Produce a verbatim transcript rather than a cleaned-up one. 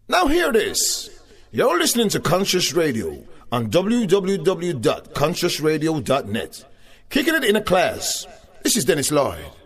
Now hear this. You're listening to Conscious Radio on w w w dot conscious radio dot net. Kicking it in a class. This is Dennis Lloyd.